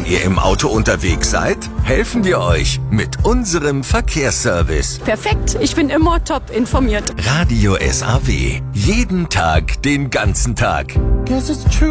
ihr im Auto unterwegs seid, helfen wir euch mit unserem Verkehrsservice. Perfekt, ich bin immer top informiert. Radio SAW. Jeden Tag, den ganzen Tag.